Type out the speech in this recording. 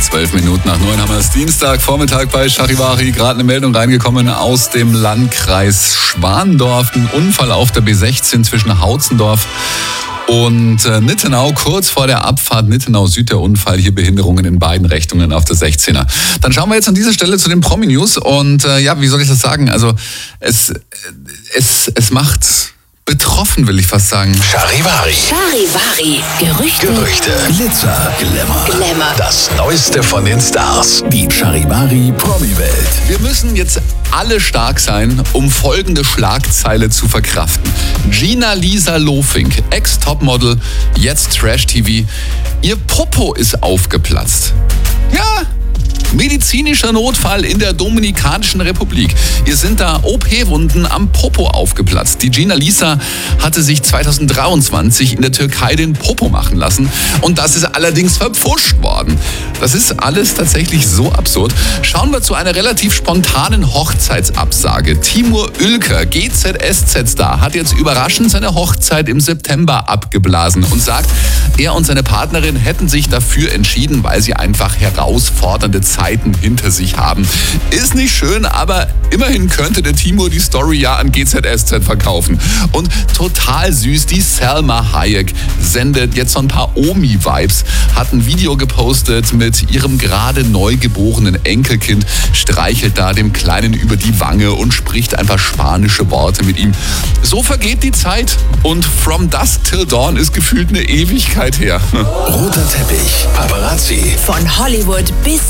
12 Minuten nach 9 haben wir es Dienstag, Vormittag bei Charivari. Gerade eine Meldung reingekommen aus dem Landkreis Schwandorf. Ein Unfall auf der B16 zwischen Hautzendorf und Nittenau, kurz vor der Abfahrt Nittenau Süd der Unfall, hier Behinderungen in beiden Richtungen auf der 16er. Dann schauen wir jetzt an dieser Stelle zu den Promi-News und wie soll ich das sagen? Also es macht betroffen, will ich fast sagen. Charivari. Gerüchte. Glitzer. Glamour. Das Neueste von den Stars. Die Charivari Promi-Welt. Wir müssen jetzt alle stark sein, um folgende Schlagzeile zu verkraften. Gina-Lisa Lofink, Ex-Topmodel, jetzt Trash-TV. Ihr Popo ist aufgeplatzt. Ja, medizinischer Notfall in der Dominikanischen Republik. Ihr sind da OP-Wunden am Popo aufgeplatzt. Die Gina-Lisa hatte sich 2023 in der Türkei den Popo machen lassen und das ist allerdings verpfuscht worden. Das ist alles tatsächlich so absurd. Schauen wir zu einer relativ spontanen Hochzeitsabsage. Timur Ülker, GZSZ-Star, hat jetzt überraschend seine Hochzeit im September abgeblasen und sagt, er und seine Partnerin hätten sich dafür entschieden, weil sie einfach herausfordernde Zeiten hinter sich haben. Ist nicht schön, aber immerhin könnte der Timur die Story ja an GZSZ verkaufen. Und total süß, die Salma Hayek sendet jetzt so ein paar Omi-Vibes, hat ein Video gepostet mit ihrem gerade neugeborenen Enkelkind, streichelt da dem Kleinen über die Wange und spricht ein paar spanische Worte mit ihm. So vergeht die Zeit und From Dusk Till Dawn ist gefühlt eine Ewigkeit her. Roter Teppich. Paparazzi. Von Hollywood bis